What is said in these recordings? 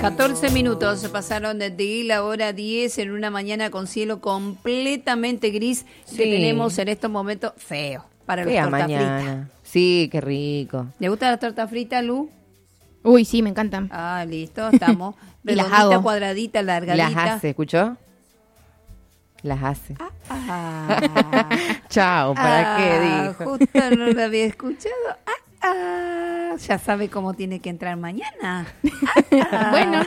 14 minutos pasaron de la hora 10 en una mañana con cielo completamente gris que tenemos en estos momentos feo para las tortas fritas. Sí, qué rico. ¿Le gusta la torta frita, Lu? Uy, sí, me encantan. Ah, listo, estamos. Y las hago. Cuadradita, largadita. Las hace, ¿escuchó? Las hace. Ah, Chao, ¿para qué dijo? Justo no lo había escuchado. Ya sabe cómo tiene que entrar mañana. Bueno.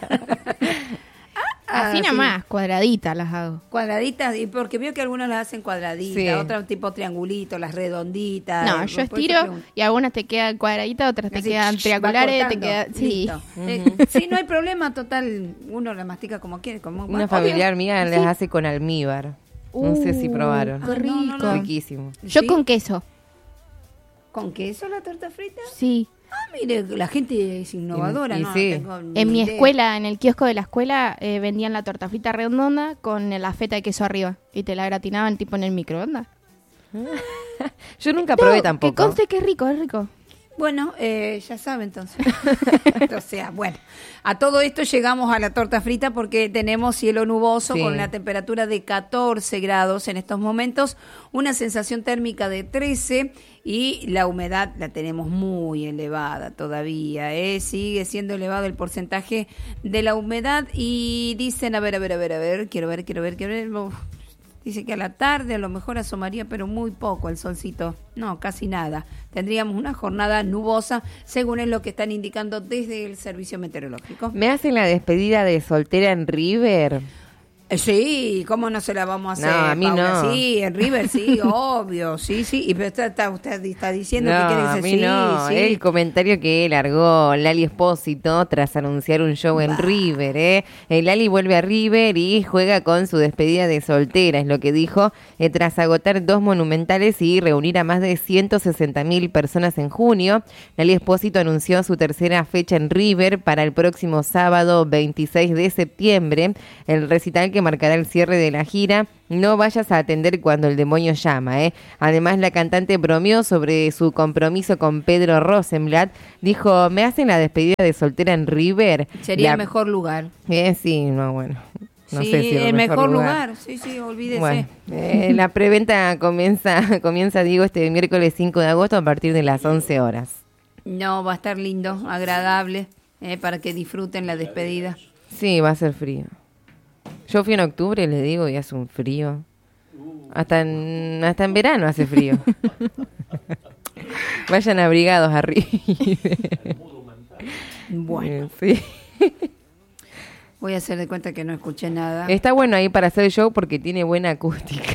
Así nomás, cuadraditas las hago. Cuadraditas, y porque veo que algunas las hacen cuadraditas, Sí. otras tipo triangulitos, las redonditas. No, yo estiro y algunas te quedan cuadraditas, otras te Así, quedan va triangulares, te cortando. quedan... Sí. Listo. Sí, no hay problema, total, uno la mastica como quiere. Como, Una familiar mía las hace con almíbar. No sé si probaron. Qué rico. no. Riquísimo. Yo ¿Sí? con queso. ¿Con queso la torta frita? Sí. Mire, la gente es innovadora, Y ¿no? sí. No tengo ni En mi idea. escuela, en el kiosco de la escuela, vendían la torta frita redonda con la feta de queso arriba. Y te la gratinaban tipo en el microondas. Yo nunca probé No, tampoco. Que conste que es rico, es rico. Bueno, ya sabe entonces. O sea, bueno, a todo esto llegamos a la torta frita porque tenemos cielo nuboso Sí. con una temperatura de 14 grados en estos momentos, una sensación térmica de 13 y la humedad la tenemos muy elevada todavía, sigue siendo elevado el porcentaje de la humedad y dicen, a ver, quiero ver. Uf. Dice que a la tarde a lo mejor asomaría, pero muy poco el solcito. No, casi nada. Tendríamos una jornada nubosa, según es lo que están indicando desde el servicio meteorológico. ¿Me hacen la despedida de soltera en River? Sí, ¿cómo no se la vamos a hacer? No, a mí Paula? no. Sí, en River, sí, obvio, sí. Y pero usted está diciendo que No, quiere a decir mí no. sí. El comentario que largó Lali Espósito tras anunciar un show en River, Lali vuelve a River y juega con su despedida de soltera, es lo que dijo, tras agotar 2 monumentales y reunir a más de 160.000 personas en junio. Lali Espósito anunció su tercera fecha en River para el próximo sábado 26 de septiembre. El recital que marcará el cierre de la gira No vayas a atender cuando el demonio llama, Además, la cantante bromeó sobre su compromiso con Pedro Rosenblatt. Dijo, ¿me hacen la despedida de soltera en River? Sería el mejor lugar. Sí, no, bueno. No sí, sé si el mejor lugar. Sí, olvídese. Bueno, la preventa comienza, digo, este miércoles 5 de agosto a partir de las 11 horas. No, va a estar lindo, agradable, para que disfruten la despedida. Sí, va a ser frío. Yo fui en octubre, les digo, y hace un frío. Hasta en verano hace frío. Vayan abrigados arriba. Bueno, Sí. voy a hacer de cuenta que no escuché nada. Está bueno ahí para hacer show porque tiene buena acústica.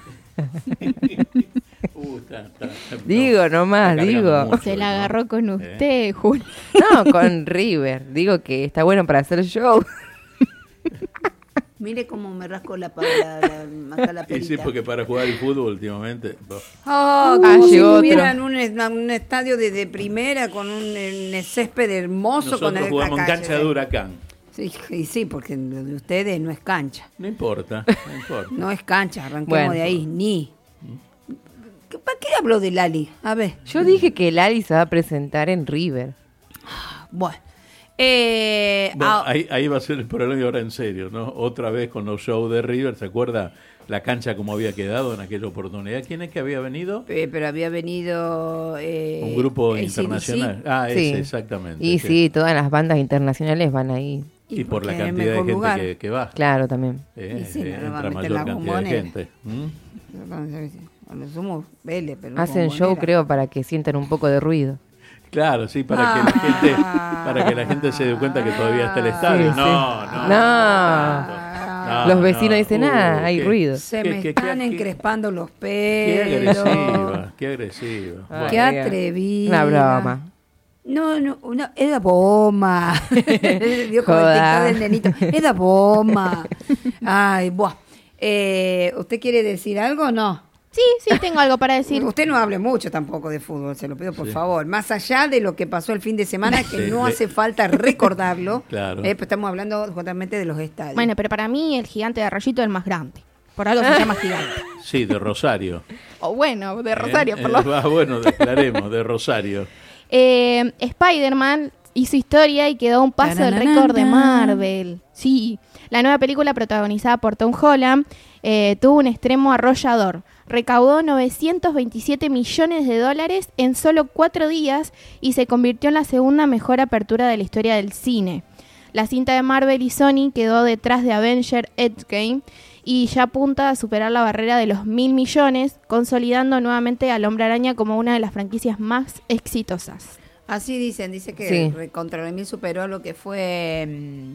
Digo nomás, digo. Se la agarró con usted, Julio. No, con River. Digo que está bueno para hacer show. Mire cómo me rasco acá la Y sí, pelita. porque para jugar el fútbol últimamente... Como si llegó tuvieran un estadio de primera con un césped hermoso. Nosotros con jugamos en cancha de Huracán. Sí, y sí, porque lo de ustedes no es cancha. No importa. No es cancha, arranquemos Bueno. de ahí, ni. ¿Para qué habló de Lali? A ver, Yo dije que Lali se va a presentar en River. bueno. Bueno, ahí va a ser el problema ahora en serio, ¿no? Otra vez con los shows de River, ¿se acuerda la cancha como había quedado en aquella oportunidad? ¿Quién es que había venido? Pero había venido... Un grupo AC/DC. internacional. Ah, Sí. ese, exactamente. Y sí, todas las bandas internacionales van ahí. Y por la porque es el cantidad de mejor gente lugar. que va. Claro, también. Y sí, no le van a Entra meter mayor la cantidad de bombonera. gente. Bueno, somos Vélez, pero Hacen show, creo, para que sientan un poco de ruido. Claro, sí, para que la gente se dé cuenta que todavía está el estadio. Sí, No. Los vecinos dicen, hay ruido. Se ¿Qué- me qué- están qué- encrespando los Qué pelos. agresiva, qué agresiva. Ah, Qué atrevida. Una broma. No, es la bomba. Vio como el Joda. TikTok del nenito. Es la bomba. Ay, buah. ¿Usted quiere decir algo o no? Sí, tengo algo para decir. Usted no hable mucho tampoco de fútbol, se lo pido por favor. Más allá de lo que pasó el fin de semana, que Sí, no hace falta recordarlo. Claro. Pues estamos hablando justamente de los estadios. Bueno, pero para mí el gigante de Arroyito es el más grande. Por algo se llama gigante. Sí, de Rosario. O bueno, de Rosario, por lo menos. Bueno, declaremos, de Rosario. Spider-Man hizo historia y quedó a un paso del récord de Marvel. Sí, la nueva película protagonizada por Tom Holland tuvo un extremo arrollador. Recaudó $927 millones en solo 4 días y se convirtió en la segunda mejor apertura de la historia del cine. La cinta de Marvel y Sony quedó detrás de Avengers Endgame y ya apunta a superar la barrera de los 1.000 millones, consolidando nuevamente al Hombre Araña como una de las franquicias más exitosas. Así dice que contra el 1.000 superó lo que fue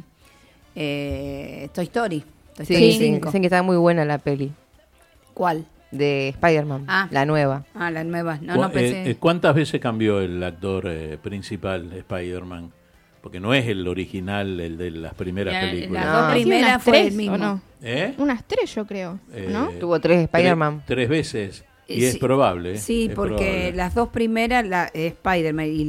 Toy Story. Sí, dicen que está muy buena la peli. ¿Cuál? De Spider-Man, la nueva. La nueva. No pensé. ¿Cuántas veces cambió el actor principal de Spider-Man? Porque no es el original, el de las primeras películas. Las dos primeras fue el mismo. No? Unas 3 yo creo, ¿no? Tuvo 3 Spider-Man. 3 veces. Y es probable. Sí, porque probable. Las dos primeras, la Spider-Man y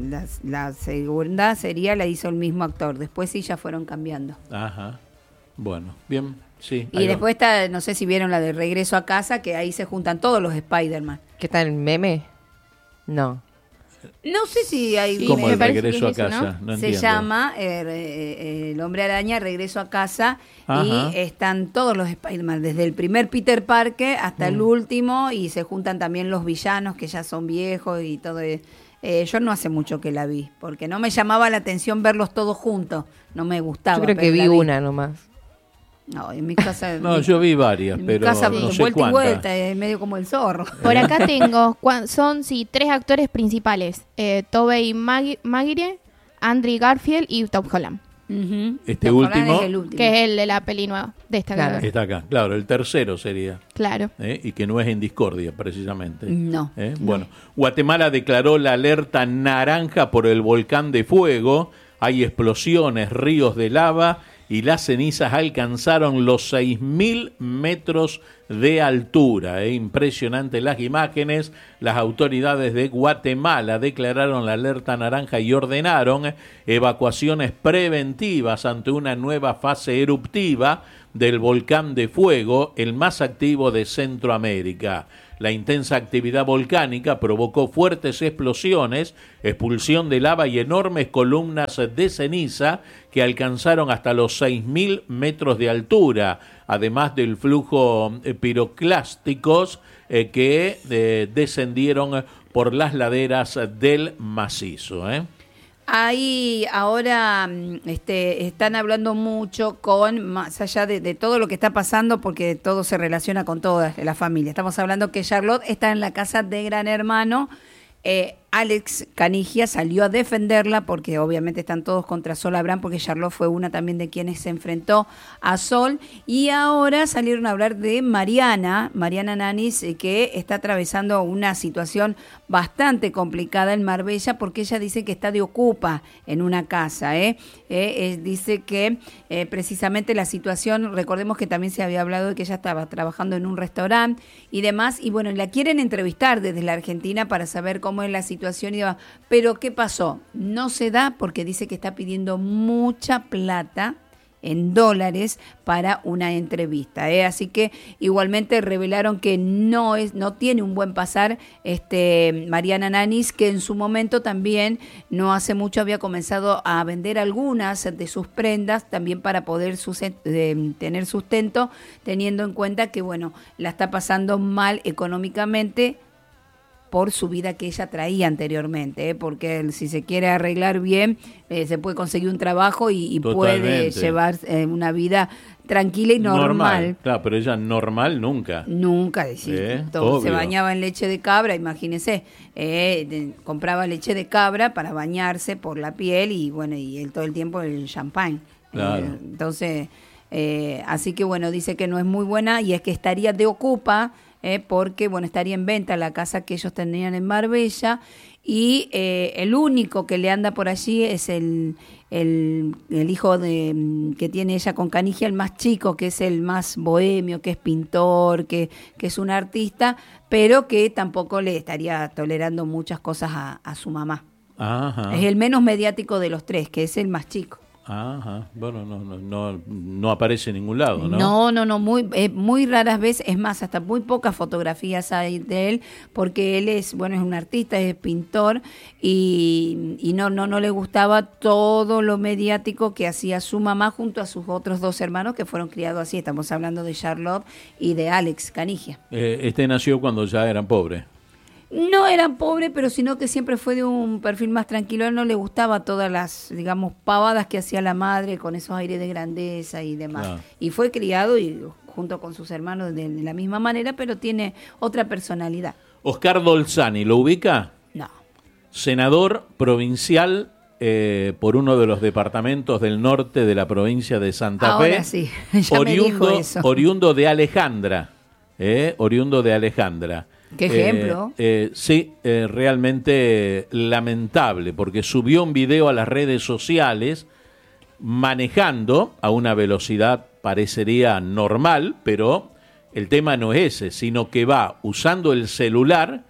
la segunda sería la hizo el mismo actor. Después sí ya fueron cambiando. Ajá. Bueno, bien. Sí, y después está, no sé si vieron la de Regreso a Casa, que ahí se juntan todos los Spider-Man. ¿Qué está el meme? No. No sé si hay... ¿Cómo el Regreso a Casa? ¿No? Se llama El Hombre Araña, Regreso a Casa. Ajá. Y están todos los Spider-Man, desde el primer Peter Parker hasta el último, y se juntan también los villanos que ya son viejos y todo. Yo no hace mucho que la vi, porque no me llamaba la atención verlos todos juntos. No me gustaba. Yo creo que vi una nomás. No, en mi casa... yo vi varias, pero casa, no sé vuelta cuántas. y vuelta, medio como el zorro. Por acá tengo, son 3 actores principales. Tobey Maguire, Andrew Garfield y Tom Holland. Uh-huh. Tom último, es el último, que es el de la peli nueva, de esta claro. Está acá, claro, el tercero sería. Claro. Y que no es en discordia, precisamente. No. Bueno, Guatemala declaró la alerta naranja por el volcán de fuego. Hay explosiones, ríos de lava y las cenizas alcanzaron los 6.000 metros de altura. Impresionante las imágenes. Las autoridades de Guatemala declararon la alerta naranja y ordenaron evacuaciones preventivas ante una nueva fase eruptiva del volcán de fuego, el más activo de Centroamérica. La intensa actividad volcánica provocó fuertes explosiones, expulsión de lava y enormes columnas de ceniza que alcanzaron hasta los 6.000 metros de altura, además del flujo piroclásticos que descendieron por las laderas del macizo. Ahí ahora están hablando mucho más allá de todo lo que está pasando, porque todo se relaciona con toda la familia. Estamos hablando que Charlotte está en la casa de Gran Hermano. Alex Canigia salió a defenderla porque obviamente están todos contra Sol Abraham, porque Charlotte fue una también de quienes se enfrentó a Sol, y ahora salieron a hablar de Mariana Nanis, que está atravesando una situación bastante complicada en Marbella, porque ella dice que está de ocupa en una casa, dice que precisamente la situación, recordemos que también se había hablado de que ella estaba trabajando en un restaurante y demás, y bueno, la quieren entrevistar desde la Argentina para saber cómo es la situación, y demás. Pero ¿qué pasó? No se da porque dice que está pidiendo mucha plata en dólares para una entrevista, así que igualmente revelaron que no tiene un buen pasar Mariana Nanis, que en su momento también no hace mucho había comenzado a vender algunas de sus prendas también para poder tener sustento, teniendo en cuenta que bueno, la está pasando mal económicamente por su vida que ella traía anteriormente, porque si se quiere arreglar bien, se puede conseguir un trabajo y puede llevar una vida tranquila y normal. Claro, pero ella normal nunca. Nunca, decir. Se bañaba en leche de cabra, imagínese, compraba leche de cabra para bañarse por la piel y bueno, y él todo el tiempo el champán. Claro. Entonces, así que bueno, dice que no es muy buena y es que estaría de ocupa, porque bueno, estaría en venta la casa que ellos tenían en Marbella, y el único que le anda por allí es el hijo que tiene ella con Canigia, el más chico, que es el más bohemio, que es pintor, que es un artista, pero que tampoco le estaría tolerando muchas cosas a su mamá. Ajá. Es el menos mediático de los tres, que es el más chico. Ajá. Bueno, no aparece en ningún lado, ¿no? No, muy raras veces, es más, hasta muy pocas fotografías hay de él, porque él es un artista, es pintor, y no le gustaba todo lo mediático que hacía su mamá junto a sus otros dos hermanos que fueron criados así. Estamos hablando de Charlotte y de Alex Canigia. Este nació cuando ya eran pobres. No eran pobres, pero sino que siempre fue de un perfil más tranquilo. A él no le gustaba todas las, pavadas que hacía la madre con esos aires de grandeza y demás. Ah. Y fue criado junto con sus hermanos de la misma manera, pero tiene otra personalidad. Oscar Dolzani, ¿lo ubica? No. Senador provincial por uno de los departamentos del norte de la provincia de Santa Fe. Ahora sí, ya me dijo eso. Oriundo de Alejandra. Oriundo de Alejandra. ¿Qué ejemplo? Sí, realmente lamentable, porque subió un video a las redes sociales manejando a una velocidad parecería normal, pero el tema no es ese, sino que va usando el celular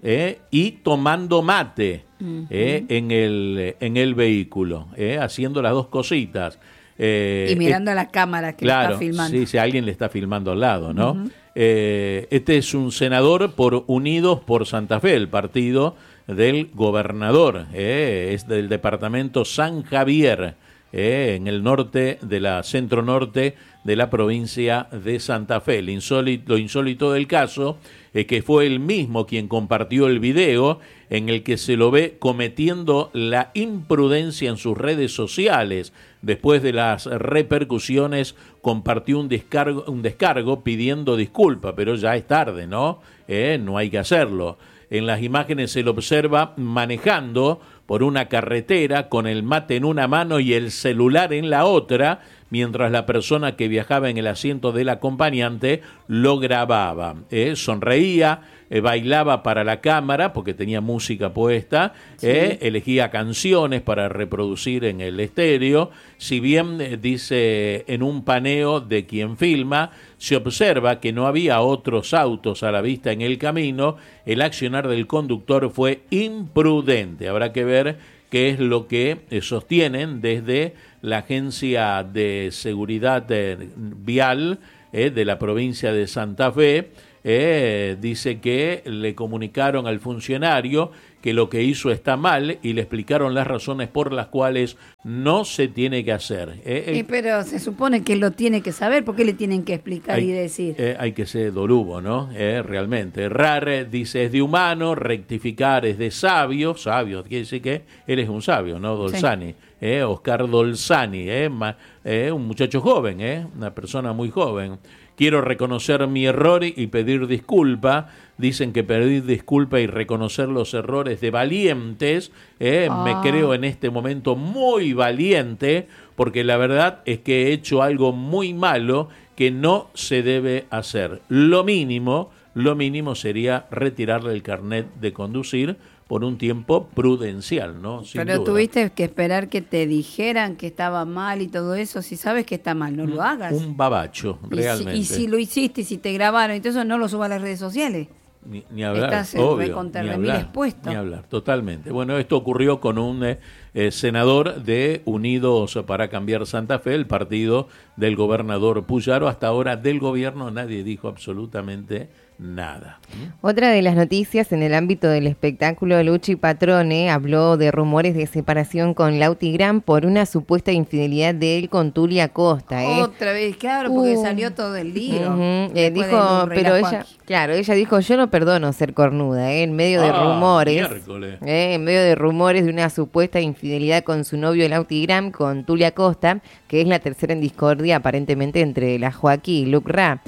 y tomando mate en el vehículo, haciendo las dos cositas. Y mirando a la cámara que claro, le está filmando. Sí, si alguien le está filmando al lado, ¿no? Este es un senador por Unidos por Santa Fe, el partido del gobernador, es del departamento San Javier, en el norte de la centro norte de la provincia de Santa Fe. Lo insólito del caso es que fue él mismo quien compartió el video en el que se lo ve cometiendo la imprudencia en sus redes sociales. Después de las repercusiones compartió un descargo pidiendo disculpa, pero ya es tarde, ¿no? No hay que hacerlo. En las imágenes se lo observa manejando por una carretera con el mate en una mano y el celular en la otra, mientras la persona que viajaba en el asiento del acompañante lo grababa. Sonreía, bailaba para la cámara porque tenía música puesta, sí. Elegía canciones para reproducir en el estéreo. Si bien dice en un paneo de quien filma, se observa que no había otros autos a la vista en el camino, el accionar del conductor fue imprudente. Habrá que ver qué es lo que sostienen desde la Agencia de Seguridad Vial de la provincia de Santa Fe. Dice que le comunicaron al funcionario que lo que hizo está mal y le explicaron las razones por las cuales no se tiene que hacer. Pero se supone que lo tiene que saber, ¿por qué le tienen que explicar y decir? Hay que ser dolubo, ¿no? Realmente. Errar, dice, es de humano, rectificar es de sabio, quiere decir que él es un sabio, ¿no? Dolzani, sí. Oscar Dolzani, un muchacho joven, una persona muy joven. Quiero reconocer mi error y pedir disculpa. Dicen que pedir disculpa y reconocer los errores de valientes. Me creo en este momento muy valiente, porque la verdad es que he hecho algo muy malo que no se debe hacer. Lo mínimo sería retirarle el carnet de conducir por un tiempo prudencial, ¿no? Sin Pero duda. tuviste que esperar que te dijeran que estaba mal y todo eso. Si sabes que está mal, no lo hagas. Un babacho, realmente. Y si lo hiciste y si te grabaron, entonces no lo subas a las redes sociales. Ni hablar, estás obvio, expuesto. Ni hablar, totalmente. Bueno, esto ocurrió con un senador de Unidos para Cambiar Santa Fe, el partido del gobernador Puyaro. Hasta ahora del gobierno nadie dijo absolutamente nada. Otra de las noticias en el ámbito del espectáculo, Luchi Patrone habló de rumores de separación con Lauti Graham por una supuesta infidelidad de él con Tulia Costa. Otra vez, claro, porque salió todo el lío. Dijo, pero ella dijo, yo no perdono ser cornuda, en medio de rumores. En medio de rumores de una supuesta infidelidad con su novio Lauti Graham, con Tulia Costa, que es la tercera en discordia aparentemente entre la Joaquí y Luke Ra,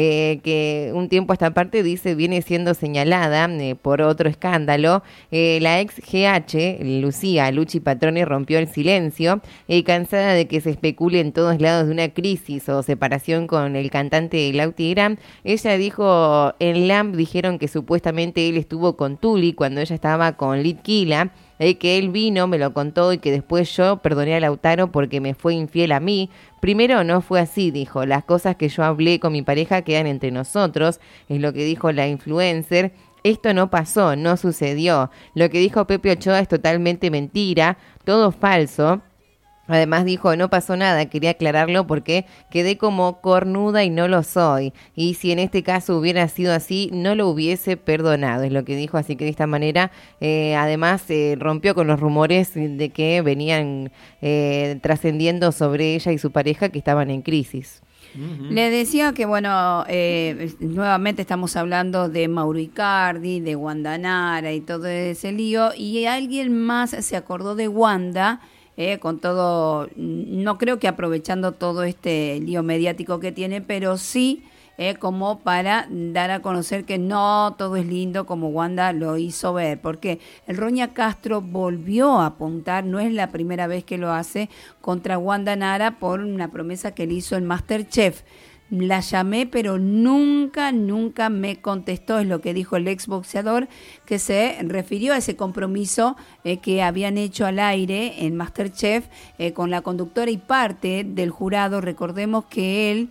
que un tiempo a esta parte dice viene siendo señalada por otro escándalo. La ex GH, Lucía Luchi Patrone, rompió el silencio, cansada de que se especule en todos lados de una crisis o separación con el cantante Lauti Graham. Ella dijo, en LAMP dijeron que supuestamente él estuvo con Tuli cuando ella estaba con Litquila, que él vino, me lo contó y que después yo perdoné a Lautaro porque me fue infiel a mí. Primero no fue así, dijo, las cosas que yo hablé con mi pareja quedan entre nosotros, es lo que dijo la influencer. Esto no pasó, no sucedió. Lo que dijo Pepe Ochoa es totalmente mentira, todo falso. Además dijo, no pasó nada, quería aclararlo porque quedé como cornuda y no lo soy. Y si en este caso hubiera sido así, no lo hubiese perdonado, es lo que dijo. Así que de esta manera, además, rompió con los rumores de que venían trascendiendo sobre ella y su pareja que estaban en crisis. Le decía que, bueno, nuevamente estamos hablando de Mauro Icardi, de Wanda Nara y todo ese lío, y alguien más se acordó de Wanda, con todo, no creo que aprovechando todo este lío mediático que tiene, pero sí como para dar a conocer que no todo es lindo como Wanda lo hizo ver, porque el Roña Castro volvió a apuntar, no es la primera vez que lo hace, contra Wanda Nara por una promesa que le hizo el MasterChef. La llamé, pero nunca me contestó, es lo que dijo el exboxeador, que se refirió a ese compromiso que habían hecho al aire en MasterChef con la conductora y parte del jurado. Recordemos que él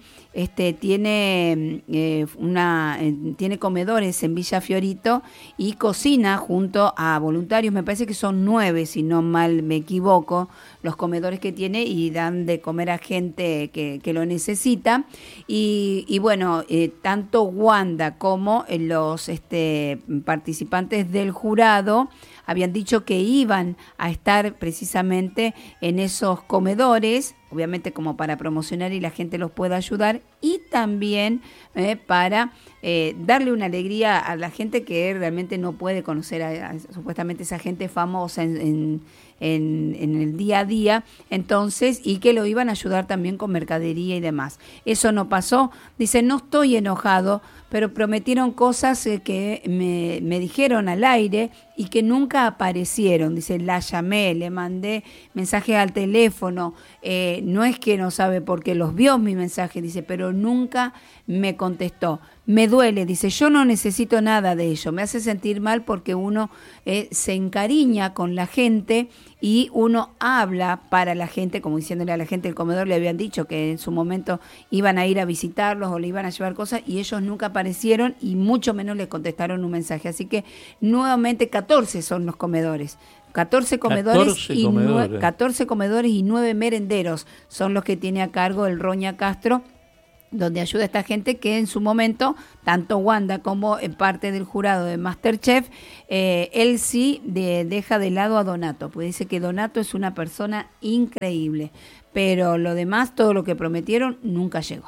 tiene tiene comedores en Villa Fiorito y cocina junto a voluntarios, me parece que son 9, si no mal me equivoco, los comedores que tiene, y dan de comer a gente que lo necesita. Y bueno, tanto Wanda como los participantes del jurado habían dicho que iban a estar precisamente en esos comedores, obviamente como para promocionar y la gente los pueda ayudar, y también para darle una alegría a la gente que realmente no puede conocer a supuestamente esa gente famosa en el día a día, entonces, y que lo iban a ayudar también con mercadería y demás. Eso no pasó. Dice, no estoy enojado, pero prometieron cosas que me dijeron al aire y que nunca aparecieron. Dice, la llamé, le mandé mensajes al teléfono, no es que no sabe por qué los vio mi mensaje, dice, pero nunca me contestó. Me duele, dice, yo no necesito nada de ello, me hace sentir mal porque uno se encariña con la gente y uno habla para la gente, como diciéndole a la gente del comedor, le habían dicho que en su momento iban a ir a visitarlos o le iban a llevar cosas y ellos nunca aparecieron y mucho menos le contestaron un mensaje. Así que nuevamente 14 son los comedores. 14 comedores y 9 merenderos son los que tiene a cargo el Roña Castro, donde ayuda a esta gente que en su momento, tanto Wanda como parte del jurado de MasterChef, él sí deja de lado a Donato, porque dice que Donato es una persona increíble, pero lo demás, todo lo que prometieron, nunca llegó.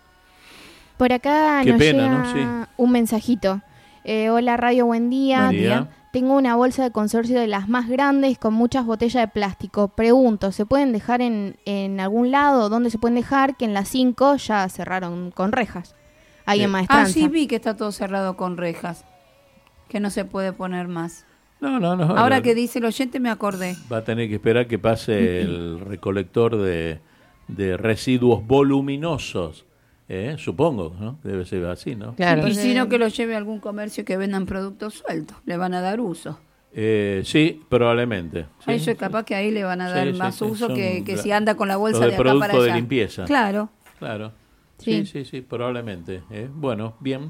Por acá Qué nos pena, llega ¿no? Sí. un mensajito. Hola Radio, buen día. Buen día. Tengo una bolsa de consorcio de las más grandes con muchas botellas de plástico. Pregunto, ¿se pueden dejar en algún lado? ¿Dónde se pueden dejar? Que en las 5 ya cerraron con rejas. Ahí en Maestranza. Sí, vi que está todo cerrado con rejas, que no se puede poner más. No. Ahora que dice el oyente me acordé. Va a tener que esperar que pase el recolector de residuos voluminosos. Supongo, ¿no? Debe ser así, ¿no? Claro. Y si no, que lo lleve a algún comercio que vendan productos sueltos, le van a dar uso. Sí, probablemente. Sí. A ellos capaz que ahí le van a dar Sí, más sí, uso son que si anda con la bolsa los de acá para producto allá. de limpieza. Claro. Claro. Sí. Sí, probablemente. Bueno, bien.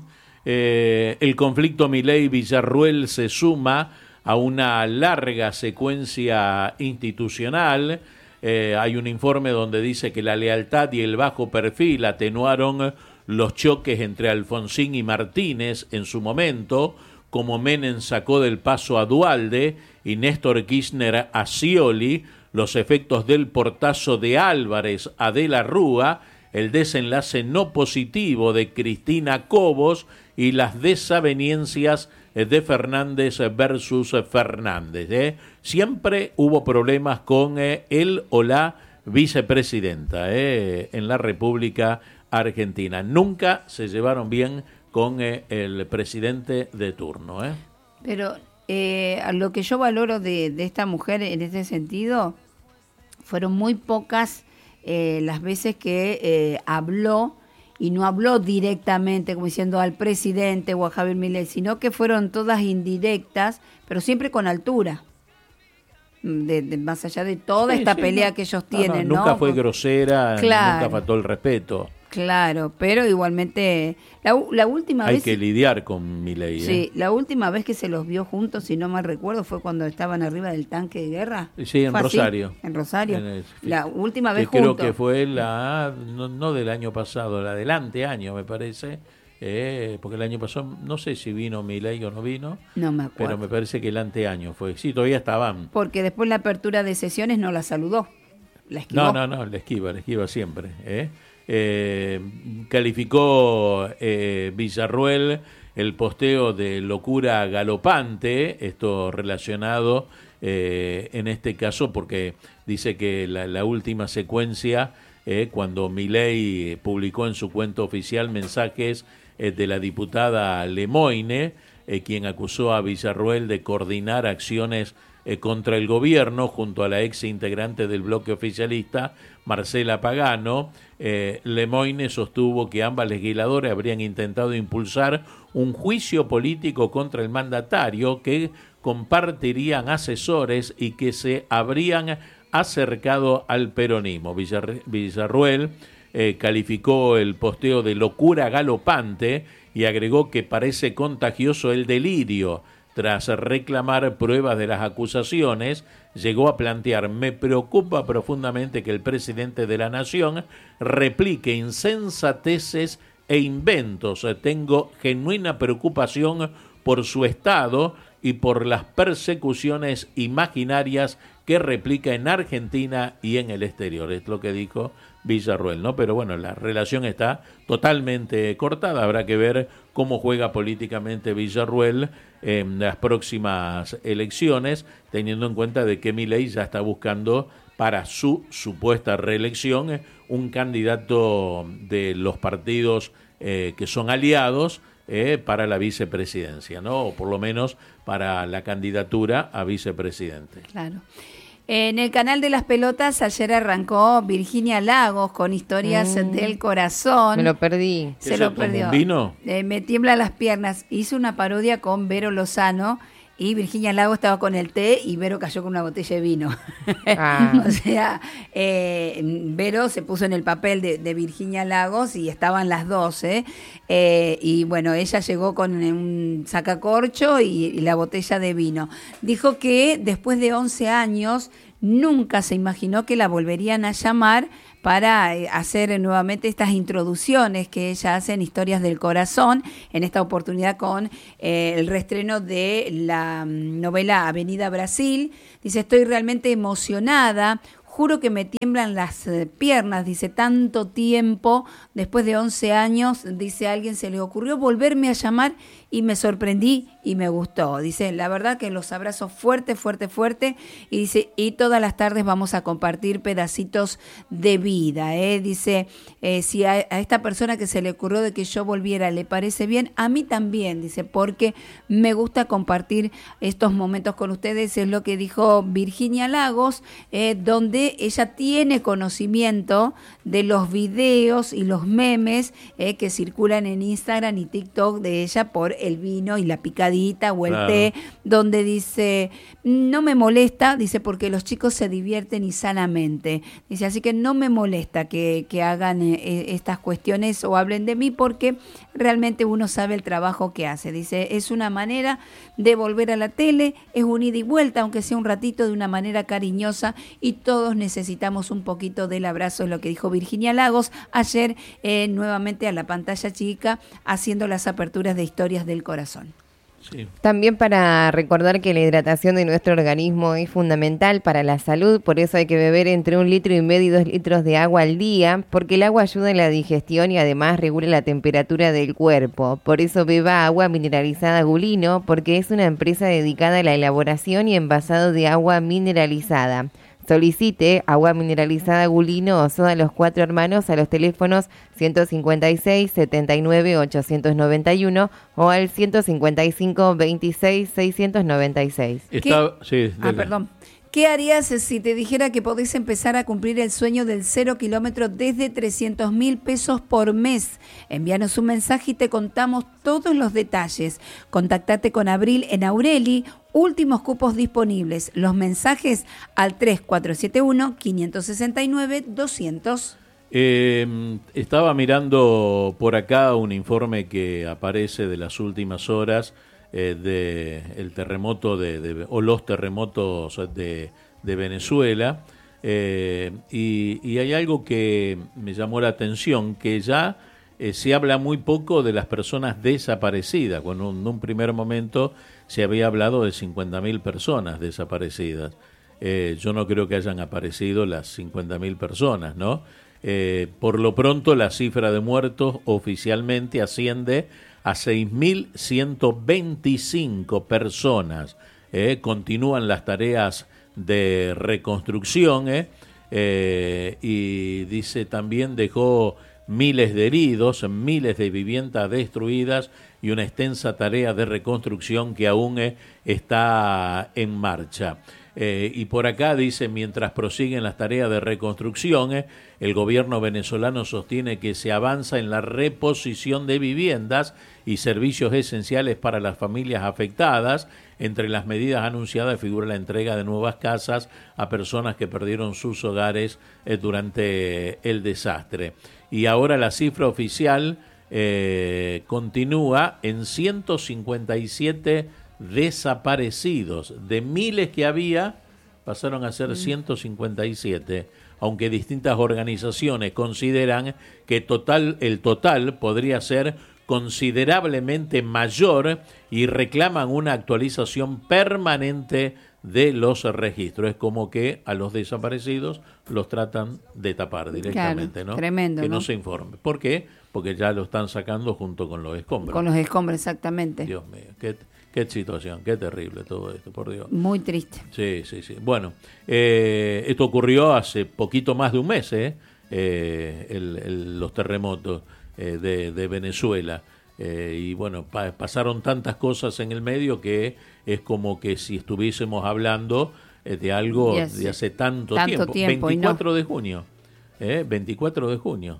El conflicto Milei-Villarruel se suma a una larga secuencia institucional. Hay un informe donde dice que la lealtad y el bajo perfil atenuaron los choques entre Alfonsín y Martínez en su momento, como Menem sacó del paso a Duhalde y Néstor Kirchner a Scioli, los efectos del portazo de Álvarez a De la Rúa, el desenlace no positivo de Cristina Cobos y las desavenencias de Fernández versus Fernández. Siempre hubo problemas con él o la vicepresidenta en la República Argentina. Nunca se llevaron bien con el presidente de turno. Pero lo que yo valoro de esta mujer en este sentido, fueron muy pocas las veces que habló, y no habló directamente como diciendo al presidente o a Javier Milei, sino que fueron todas indirectas, pero siempre con altura. Más allá de toda esta pelea que ellos tienen, ¿no? Nunca fue grosera, Claro. nunca faltó el respeto. Claro, pero igualmente la última Hay vez... que lidiar con Milei. Sí, la última vez que se los vio juntos, si no mal recuerdo, fue cuando estaban arriba del tanque de guerra. Sí, en ¿Fue así? Rosario. En Rosario. En la última vez creo juntos. que fue no del año pasado, la del anteaño, me parece. Porque el año pasado, no sé si vino Milei o no vino. No me acuerdo. Pero me parece que el anteaño fue. Sí, todavía estaban. Porque después la apertura de sesiones no la saludó. La esquivó. No, la esquiva siempre. Calificó Villarruel el posteo de locura galopante, esto relacionado en este caso porque dice que la última secuencia, cuando Milei publicó en su cuenta oficial mensajes de la diputada Lemoine, quien acusó a Villarruel de coordinar acciones contra el gobierno junto a la ex integrante del bloque oficialista, Marcela Pagano. Lemoine sostuvo que ambas legisladoras habrían intentado impulsar un juicio político contra el mandatario, que compartirían asesores y que se habrían acercado al peronismo. Villarruel calificó el posteo de locura galopante y agregó que parece contagioso el delirio. Tras reclamar pruebas de las acusaciones, llegó a plantear: me preocupa profundamente que el presidente de la nación replique insensateces e inventos. Tengo genuina preocupación por su estado y por las persecuciones imaginarias que replica en Argentina y en el exterior. Es lo que dijo Villarruel, ¿no? Pero bueno, la relación está totalmente cortada. Habrá que ver cómo juega políticamente Villarruel en las próximas elecciones, teniendo en cuenta de que Milei ya está buscando para su supuesta reelección un candidato de los partidos que son aliados para la vicepresidencia, ¿no? O por lo menos para la candidatura a vicepresidente. Claro. En el canal de las pelotas ayer arrancó Virginia Lagos con historias del corazón. Me lo perdí. Se lo perdió. ¿Un vino? Me tiemblan las piernas. Hizo una parodia con Vero Lozano y Virginia Lagos estaba con el té y Vero cayó con una botella de vino. O sea, Vero se puso en el papel de Virginia Lagos y estaban las dos, y bueno, ella llegó con un sacacorcho y la botella de vino. Dijo que después de 11 años nunca se imaginó que la volverían a llamar para hacer nuevamente estas introducciones que ella hace en Historias del Corazón, en esta oportunidad con el reestreno de la novela Avenida Brasil. Dice: estoy realmente emocionada, juro que me tiemblan las piernas, dice, tanto tiempo, después de 11 años, dice, a alguien se le ocurrió volverme a llamar y me sorprendí y me gustó. Dice, la verdad que los abrazo fuerte, fuerte, fuerte, y dice, y todas las tardes vamos a compartir pedacitos de vida, Dice, si a esta persona que se le ocurrió de que yo volviera le parece bien, a mí también, dice, porque me gusta compartir estos momentos con ustedes, es lo que dijo Virginia Lagos, donde ella tiene conocimiento de los videos y los memes que circulan en Instagram y TikTok de ella por el vino y la picadita o el té, donde dice, no me molesta, dice, porque los chicos se divierten y sanamente. Dice, así que no me molesta que hagan estas cuestiones o hablen de mí, porque realmente uno sabe el trabajo que hace. Dice, es una manera de volver a la tele, es un ida y vuelta, aunque sea un ratito, de una manera cariñosa, y todos necesitamos un poquito del abrazo, es lo que dijo Virginia Lagos ayer nuevamente a la pantalla chica, haciendo las aperturas de Historias del Corazón. Sí. También para recordar que la hidratación de nuestro organismo es fundamental para la salud, por eso hay que beber entre 1,5 litros y 2 litros de agua al día, porque el agua ayuda en la digestión y además regula la temperatura del cuerpo. Por eso beba agua mineralizada Gulino, porque es una empresa dedicada a la elaboración y envasado de agua mineralizada. Solicite agua mineralizada Gulino o soda Los Cuatro Hermanos a los teléfonos 156 79 891 o al 155 26 696. Perdón. ¿Qué harías si te dijera que podés empezar a cumplir el sueño del 0 kilómetro desde 300.000 pesos por mes? Envíanos un mensaje y te contamos todos los detalles. Contactate con Abril en Aureli, últimos cupos disponibles. Los mensajes al 3471-569-200. Estaba mirando por acá un informe que aparece de las últimas horas de el terremoto o los terremotos de Venezuela, y hay algo que me llamó la atención, que ya se habla muy poco de las personas desaparecidas, cuando en un primer momento se había hablado de 50.000 personas desaparecidas. Yo no creo que hayan aparecido las 50.000 personas, ¿no? Por lo pronto la cifra de muertos oficialmente asciende a 6.125 personas. Continúan las tareas de reconstrucción, y dice también dejó miles de heridos, miles de viviendas destruidas y una extensa tarea de reconstrucción que aún está en marcha. Y por acá dice, mientras prosiguen las tareas de reconstrucción, el gobierno venezolano sostiene que se avanza en la reposición de viviendas y servicios esenciales para las familias afectadas. Entre las medidas anunciadas figura la entrega de nuevas casas a personas que perdieron sus hogares durante el desastre. Y ahora la cifra oficial continúa en 157 desaparecidos. De miles que había, pasaron a ser 157, aunque distintas organizaciones consideran que el total podría ser considerablemente mayor y reclaman una actualización permanente de los registros. Es como que a los desaparecidos los tratan de tapar directamente, claro, ¿no? Tremendo, que ¿no? no se informe. ¿Por qué? Porque ya lo están sacando junto con los escombros. Con los escombros, exactamente. Dios mío, qué situación, qué terrible todo esto, por Dios. Muy triste. Sí. Bueno, esto ocurrió hace poquito más de un mes, los terremotos de Venezuela. Y bueno, pasaron tantas cosas en el medio que es como que si estuviésemos hablando de algo de hace tanto tiempo. 24 de junio. 24 de junio.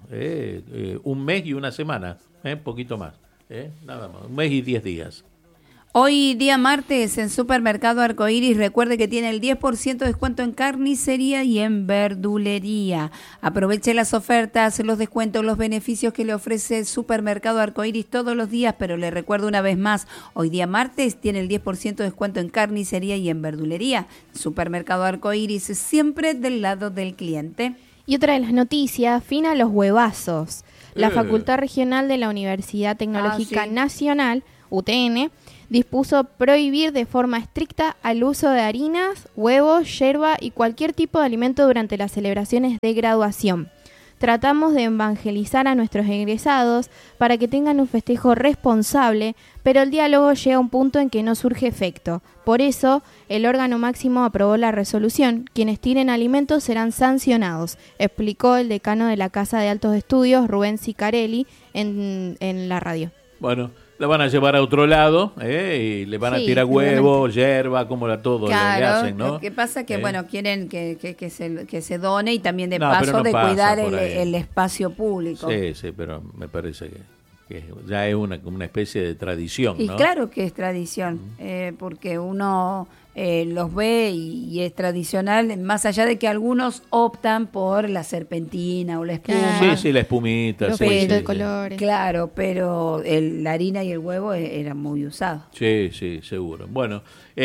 Un mes y una semana, poquito más. Nada más, un mes y 10 días. Hoy día martes en Supermercado Arcoíris, recuerde que tiene el 10% de descuento en carnicería y en verdulería. Aproveche las ofertas, los descuentos, los beneficios que le ofrece Supermercado Arcoíris todos los días, pero le recuerdo una vez más, hoy día martes tiene el 10% de descuento en carnicería y en verdulería. Supermercado Arcoíris, siempre del lado del cliente. Y otra de las noticias, fin a los huevazos. La Facultad Regional de la Universidad Tecnológica Nacional, UTN, dispuso prohibir de forma estricta el uso de harinas, huevos, yerba y cualquier tipo de alimento durante las celebraciones de graduación. Tratamos de evangelizar a nuestros egresados para que tengan un festejo responsable, pero el diálogo llega a un punto en que no surge efecto. Por eso, el órgano máximo aprobó la resolución. Quienes tiren alimentos serán sancionados, explicó el decano de la Casa de Altos Estudios, Rubén Sicarelli, en la radio. Bueno, la van a llevar a otro lado, y le van a tirar huevos, yerba, como todo claro, le hacen, ¿no? Lo que pasa es que, bueno, quieren que se done y también de paso de cuidar el espacio público. Sí, pero me parece que ya es una especie de tradición, y ¿no? Claro que es tradición, porque uno los ve y es tradicional, más allá de que algunos optan por la serpentina o la espuma. Sí, la espumita. Los de colores. Claro, pero la harina y el huevo eran muy usados. Sí, seguro. Bueno,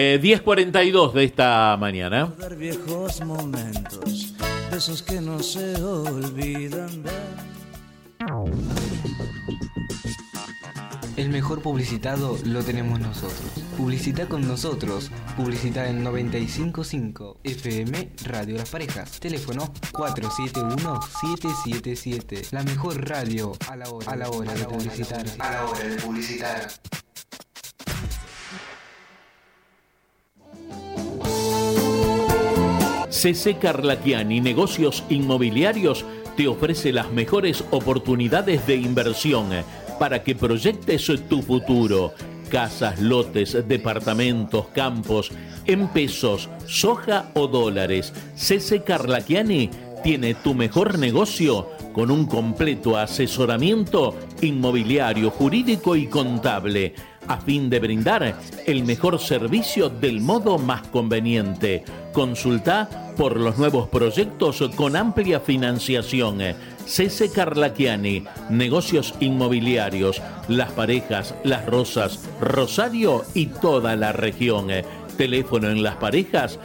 10:42 de esta mañana. Viejos momentos, de esos que no se olvidan. El mejor publicitado lo tenemos nosotros. Publicita con nosotros. Publicita en 95.5 FM Radio Las Parejas. Teléfono 471-777. La mejor radio a la hora de publicitar. A la hora de publicitar. CC Carlaquiani Negocios Inmobiliarios te ofrece las mejores oportunidades de inversión para que proyectes tu futuro. Casas, lotes, departamentos, campos, en pesos, soja o dólares. CC Carlaquiani tiene tu mejor negocio con un completo asesoramiento inmobiliario, jurídico y contable. a fin de brindar el mejor servicio del modo más conveniente. Consulta por los nuevos proyectos con amplia financiación. C.C. Carlaquiani, negocios inmobiliarios, Las Parejas, Las Rosas, Rosario y toda la región. Teléfono en Las Parejas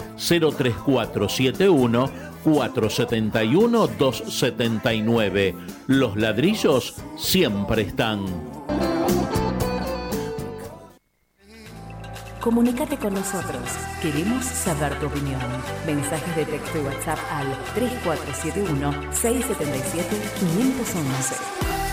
03471 471 279. Los ladrillos siempre están. Comunícate con nosotros. Queremos saber tu opinión. Mensajes de texto y WhatsApp al 3471 677 511.